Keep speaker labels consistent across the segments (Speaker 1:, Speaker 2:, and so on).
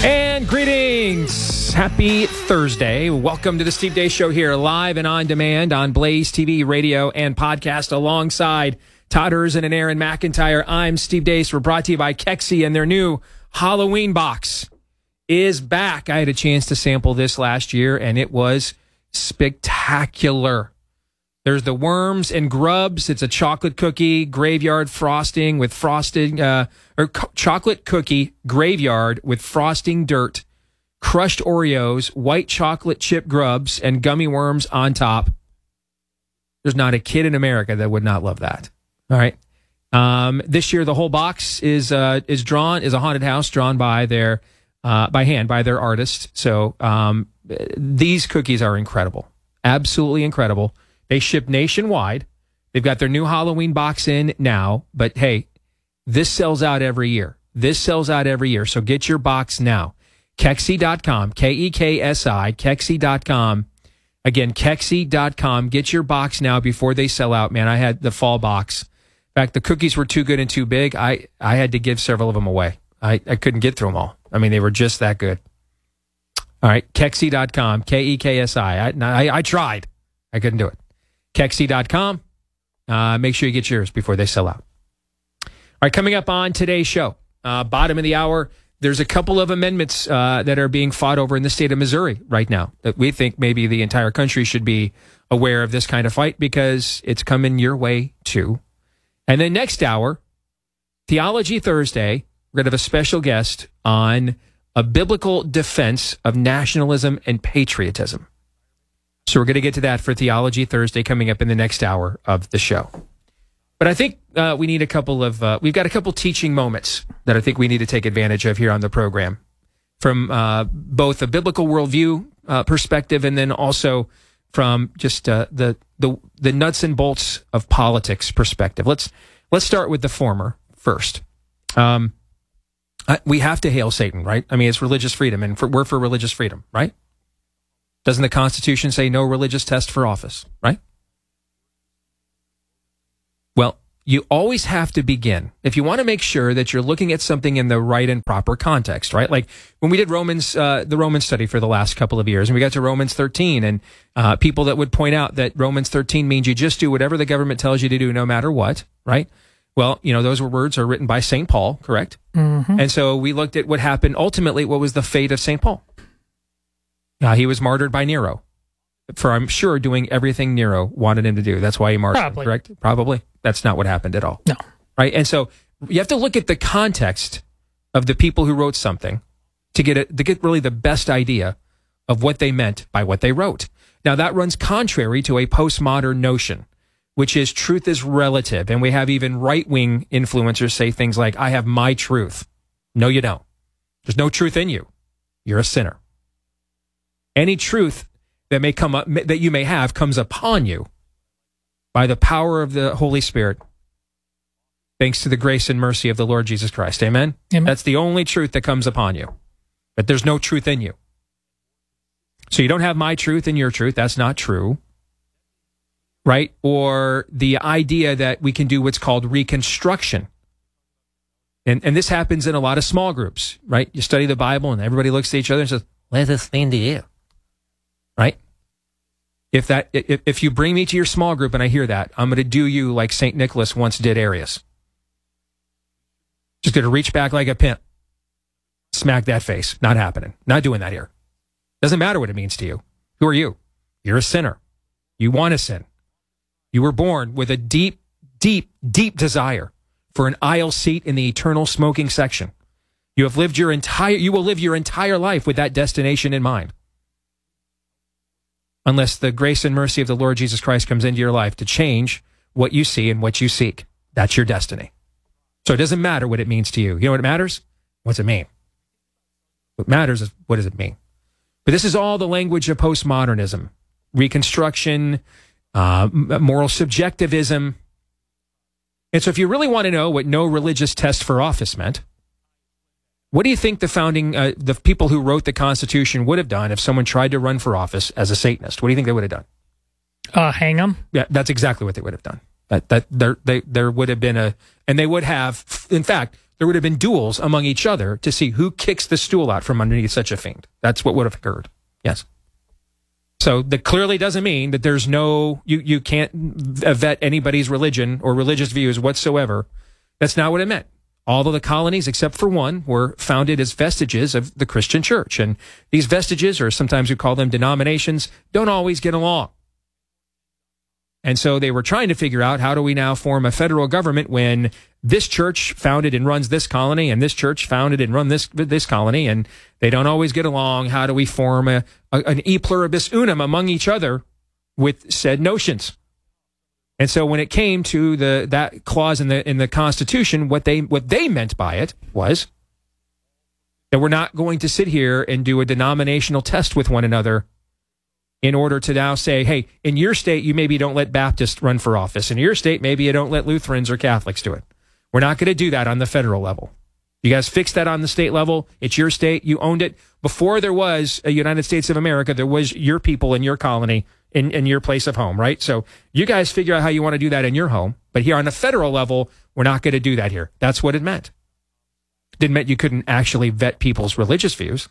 Speaker 1: And greetings. Happy Thursday. Welcome to the Steve Deace Show here, live and on demand on Blaze TV, radio, and podcast alongside Todd Erzin and Aaron McIntyre. I'm Steve Deace. We're brought to you by Kexi, and their new Halloween box is back. I had a chance to sample this last year, and it was spectacular. There's the worms and grubs. It's a chocolate cookie graveyard frosting with frosting, chocolate cookie graveyard with frosting dirt, crushed Oreos, white chocolate chip grubs, and gummy worms on top. There's not a kid in America that would not love that. All right. This year, the whole box is a haunted house drawn by their by hand by their artist. So these cookies are incredible, absolutely incredible. They ship nationwide. They've got their new Halloween box in now. But hey, this sells out every year. So get your box now. Kexi.com, K-E-K-S-I, Kexi.com. Again, Kexi.com. Get your box now before they sell out, man. I had the fall box. In fact, the cookies were too good and too big. I had to give several of them away. I couldn't get through them all. I mean, they were just that good. All right, Kexi.com, K-E-K-S-I. I tried. I couldn't do it. Kexi.com. Make sure you get yours before they sell out. All right, coming up on today's show, bottom of the hour, there's a couple of amendments that are being fought over in the state of Missouri right now that we think maybe the entire country should be aware of this kind of fight because it's coming your way too. And then next hour, Theology Thursday, we're going to have a special guest on a biblical defense of nationalism and patriotism. So we're going to get to that for Theology Thursday coming up in the next hour of the show. But I think we need we've got a couple teaching moments that I think we need to take advantage of here on the program from both a biblical worldview perspective and then also from just the nuts and bolts of politics perspective. Let's start with the former first. We have to hail Satan, right? I mean, it's religious freedom, and we're for religious freedom, right? Doesn't the Constitution say no religious test for office, right? Well, you always have to begin, if you want to make sure that you're looking at something in the right and proper context, right? Like when we did the Romans study for the last couple of years, and we got to Romans 13, and people that would point out that Romans 13 means you just do whatever the government tells you to do no matter what, right? Well, those words are written by St. Paul, correct? Mm-hmm. And so we looked at what happened. Ultimately, what was the fate of St. Paul? He was martyred by Nero for, I'm sure, doing everything Nero wanted him to do. That's why he martyred him, correct? Probably. That's not what happened at all.
Speaker 2: No.
Speaker 1: Right? And so you have to look at the context of the people who wrote something to get really the best idea of what they meant by what they wrote. Now, that runs contrary to a postmodern notion, which is truth is relative. And we have even right-wing influencers say things like, I have my truth. No, you don't. There's no truth in you. You're a sinner. Any truth that may come up, that you may have, comes upon you by the power of the Holy Spirit, thanks to the grace and mercy of the Lord Jesus Christ. Amen? Amen. That's the only truth that comes upon you. But there's no truth in you. So you don't have my truth and your truth. That's not true. Right? Or the idea that we can do what's called reconstruction. And this happens in a lot of small groups, right? You study the Bible and everybody looks at each other and says, what does this mean to you? Right? If you bring me to your small group and I hear that, I'm going to do you like St. Nicholas once did Arius. Just going to reach back like a pimp. Smack that face. Not happening. Not doing that here. Doesn't matter what it means to you. Who are you? You're a sinner. You want to sin. You were born with a deep, deep, deep desire for an aisle seat in the eternal smoking section. You will live your entire life with that destination in mind. Unless the grace and mercy of the Lord Jesus Christ comes into your life to change what you see and what you seek. That's your destiny. So it doesn't matter what it means to you. You know what matters? What's it mean? What matters is what does it mean? But this is all the language of postmodernism, reconstruction, moral subjectivism. And so if you really want to know what no religious test for office meant, what do you think the people who wrote the Constitution would have done if someone tried to run for office as a Satanist? What do you think they would have done?
Speaker 2: Hang them?
Speaker 1: Yeah, that's exactly what they would have done. There would have been and they would have, in fact, there would have been duels among each other to see who kicks the stool out from underneath such a fiend. That's what would have occurred. Yes. So that clearly doesn't mean that there's no, you can't vet anybody's religion or religious views whatsoever. That's not what it meant. All of the colonies, except for one, were founded as vestiges of the Christian church. And these vestiges, or sometimes we call them denominations, don't always get along. And so they were trying to figure out, how do we now form a federal government when this church founded and runs this colony and this church founded and run this colony, and they don't always get along? How do we form an e pluribus unum among each other with said notions? And so when it came to that clause in the Constitution, what they meant by it was that we're not going to sit here and do a denominational test with one another in order to now say, hey, in your state, you maybe don't let Baptists run for office. In your state, maybe you don't let Lutherans or Catholics do it. We're not going to do that on the federal level. You guys fix that on the state level. It's your state. You owned it. Before there was a United States of America, there was your people in your colony, in your place of home, right? So you guys figure out how you want to do that in your home. But here on the federal level, we're not going to do that here. That's what it meant. It didn't mean you couldn't actually vet people's religious views.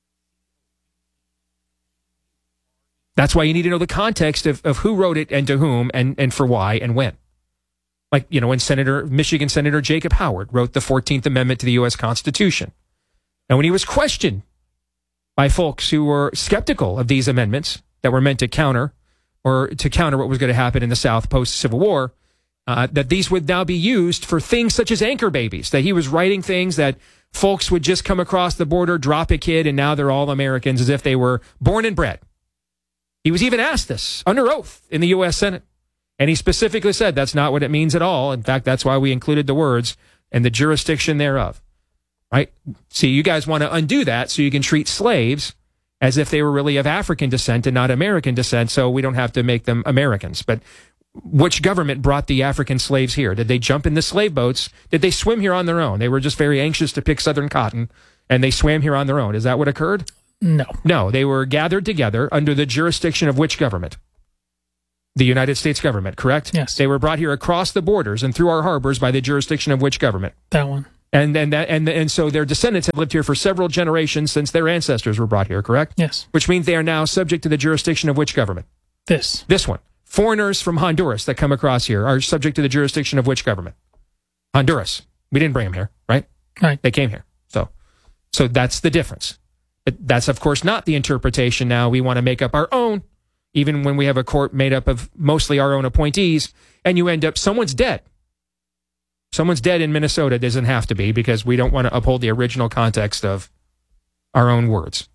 Speaker 1: That's why you need to know the context of who wrote it and to whom and for why and when. Like, when Michigan Senator Jacob Howard wrote the 14th Amendment to the U.S. Constitution. And when he was questioned by folks who were skeptical of these amendments that were meant to counter what was going to happen in the South post-Civil War, that these would now be used for things such as anchor babies, that he was writing things that folks would just come across the border, drop a kid, and now they're all Americans as if they were born and bred. He was even asked this under oath in the U.S. Senate. And he specifically said that's not what it means at all. In fact, that's why we included the words and the jurisdiction thereof. Right? See, you guys want to undo that so you can treat slaves as if they were really of African descent and not American descent, so we don't have to make them Americans. But which government brought the African slaves here? Did they jump in the slave boats? Did they swim here on their own? They were just very anxious to pick Southern cotton, and they swam here on their own. Is that what occurred? No, they were gathered together under the jurisdiction of which government? The United States government, correct?
Speaker 2: Yes.
Speaker 1: They were brought here across the borders and through our harbors by the jurisdiction of which government?
Speaker 2: That one.
Speaker 1: And so their descendants have lived here for several generations since their ancestors were brought here, correct?
Speaker 2: Yes.
Speaker 1: Which means they are now subject to the jurisdiction of which government?
Speaker 2: This
Speaker 1: one. Foreigners from Honduras that come across here are subject to the jurisdiction of which government? Honduras. We didn't bring them here, right?
Speaker 2: Right.
Speaker 1: They came here. So that's the difference. But that's, of course, not the interpretation now. We want to make up our own, even when we have a court made up of mostly our own appointees, and you end up, someone's dead. Someone's dead in Minnesota. Doesn't have to be, because we don't want to uphold the original context of our own words.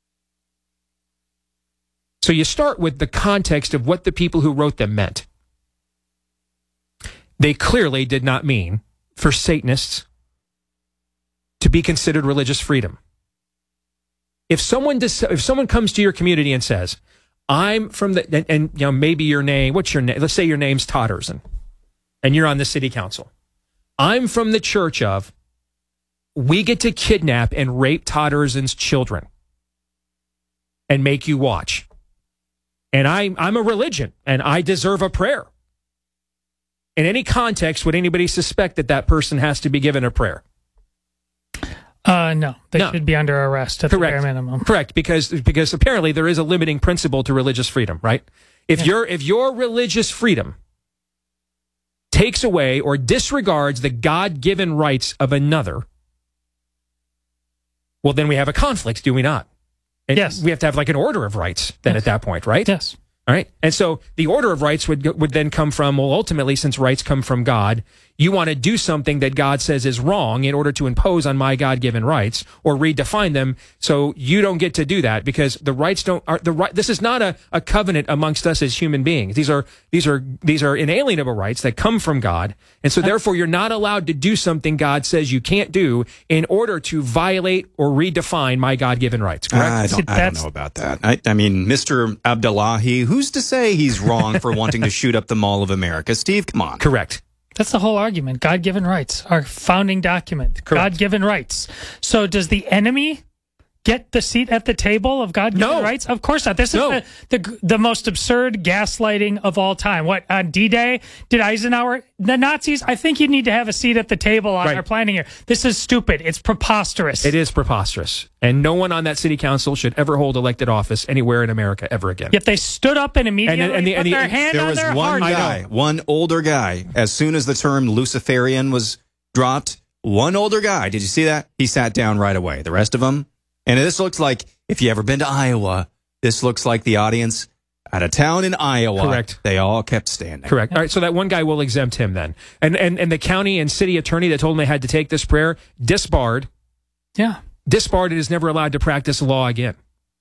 Speaker 1: So you start with the context of what the people who wrote them meant. They clearly did not mean for Satanists to be considered religious freedom. If someone comes to your community and says, I'm from and maybe your name, what's your name? Let's say your name's Totterson, and you're on the city council. I'm from the church of, we get to kidnap and rape Totterson's children and make you watch. And I'm a religion, and I deserve a prayer. In any context, would anybody suspect that person has to be given a prayer?
Speaker 2: No, they should be under arrest at the bare minimum.
Speaker 1: Correct, because apparently there is a limiting principle to religious freedom, right? If your religious freedom takes away or disregards the God-given rights of another, well, then we have a conflict, do we not? And
Speaker 2: yes.
Speaker 1: We have to have like an order of rights then at that point, right?
Speaker 2: Yes.
Speaker 1: All right. And so the order of rights would then come from, well, ultimately, since rights come from God, you want to do something that God says is wrong in order to impose on my God-given rights or redefine them. So you don't get to do that because the rights this is not a covenant amongst us as human beings. These are inalienable rights that come from God. And so therefore you're not allowed to do something God says you can't do in order to violate or redefine my God-given rights. Correct?
Speaker 3: I don't know about that. I mean, Mr. Abdullahi, who's to say he's wrong for wanting to shoot up the Mall of America? Steve, come on.
Speaker 1: Correct.
Speaker 2: That's the whole argument. God-given rights. Our founding document.
Speaker 1: Correct.
Speaker 2: God-given rights. So does the enemy get the seat at the table of God-given rights? Of course not. This is the most absurd gaslighting of all time. What, on D-Day, did Eisenhower, the Nazis, I think you need to have a seat at the table on our planning here. This is stupid. It's preposterous.
Speaker 1: It is preposterous. And no one on that city council should ever hold elected office anywhere in America ever again.
Speaker 2: Yet they stood up and immediately put their hand on their heart.
Speaker 3: There was one older guy, as soon as the term Luciferian was dropped, one older guy, did you see that? He sat down right away. The rest of them, and this looks like, if you ever been to Iowa, this looks like the audience at a town in Iowa.
Speaker 1: Correct.
Speaker 3: They all kept standing.
Speaker 1: Correct. All right, so that one guy will exempt him then. And the county and city attorney that told him they had to take this prayer, disbarred.
Speaker 2: Yeah.
Speaker 1: Disbarred and is never allowed to practice law again.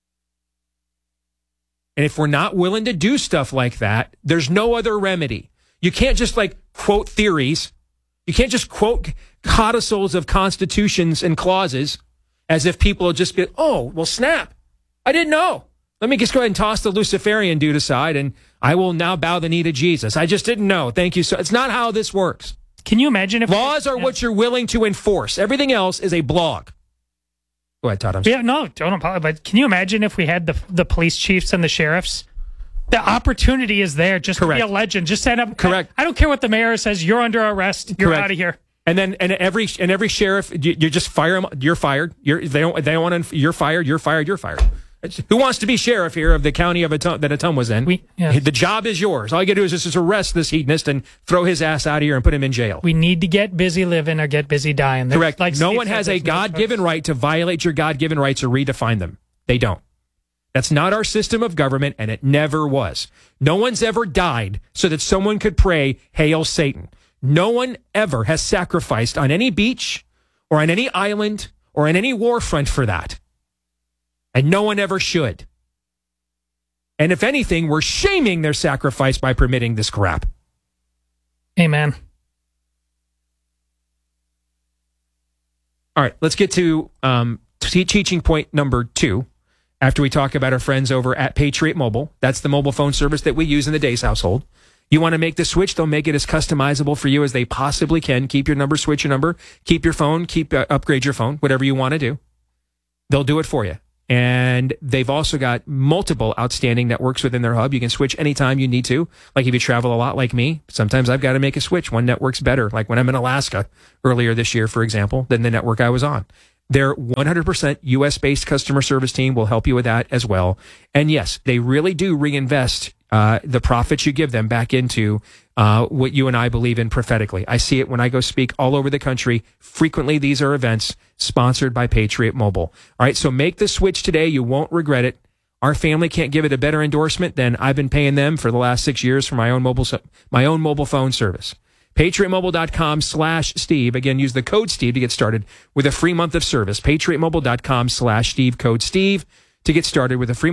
Speaker 1: And if we're not willing to do stuff like that, there's no other remedy. You can't just quote theories. You can't just quote codicils of constitutions and clauses as if people will just get, oh, well, snap. I didn't know. Let me just go ahead and toss the Luciferian dude aside, and I will now bow the knee to Jesus. I just didn't know. Thank you. So it's not how this works.
Speaker 2: Can you imagine if
Speaker 1: laws are what you're willing to enforce? Everything else is a blog. Go ahead, Todd.
Speaker 2: Don't apologize. But can you imagine if we had the police chiefs and the sheriffs? The opportunity is there just to be a legend. Just stand up.
Speaker 1: Correct.
Speaker 2: I don't care what the mayor says. You're under arrest. You're out of here. And
Speaker 1: every sheriff, you just fire them. You're fired. They don't want to. You're fired. You're fired. You're fired. Who wants to be sheriff here of the county of that Atum was in? The job is yours. All you got to do is just arrest this hedonist and throw his ass out of here and put him in jail.
Speaker 2: We need to get busy living or get busy dying.
Speaker 1: Correct. No one has a God-given right to violate your God-given rights or redefine them. They don't. That's not our system of government, and it never was. No one's ever died so that someone could pray, Hail Satan. No one ever has sacrificed on any beach or on any island or on any war front for that. And no one ever should. And if anything, we're shaming their sacrifice by permitting this crap.
Speaker 2: Amen.
Speaker 1: All right, let's get to teaching point number 2. After we talk about our friends over at Patriot Mobile. That's the mobile phone service that we use in the Days household. You want to make the switch, they'll make it as customizable for you as they possibly can. Keep your number, switch your number, keep your phone, upgrade your phone, whatever you want to do. They'll do it for you. And they've also got multiple outstanding networks within their hub. You can switch anytime you need to. Like if you travel a lot like me, sometimes I've got to make a switch. One network's better. Like when I'm in Alaska earlier this year, for example, than the network I was on. Their 100% U.S.-based customer service team will help you with that as well. And yes, they really do reinvest the profits you give them back into what you and I believe in prophetically. I see it when I go speak all over the country. Frequently, these are events sponsored by Patriot Mobile. All right, so make the switch today. You won't regret it. Our family can't give it a better endorsement than I've been paying them for the last 6 years for my own mobile phone service. PatriotMobile.com/Steve. Again, use the code Steve to get started with a free month of service. PatriotMobile.com/Steve, code Steve to get started with a free